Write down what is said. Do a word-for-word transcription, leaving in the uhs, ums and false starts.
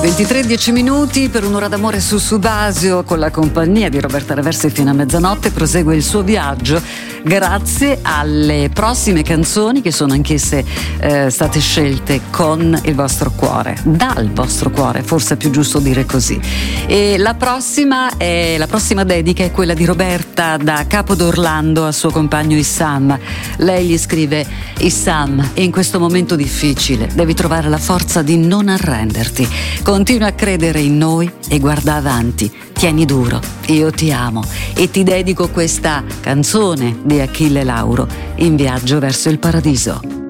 ventitré dieci minuti per un'ora d'amore su Subasio, con la compagnia di Roberta Reversi fino a mezzanotte prosegue il suo viaggio grazie alle prossime canzoni che sono anch'esse eh, state scelte con il vostro cuore, dal vostro cuore, forse è più giusto dire così. E la prossima è la prossima dedica è quella di Roberta da Capo d'Orlando al suo compagno Issam. Lei gli scrive: Issam, in questo momento difficile devi trovare la forza di non arrenderti. Continua a credere in noi e guarda avanti, tieni duro, io ti amo e ti dedico questa canzone di Achille Lauro, In viaggio verso il paradiso.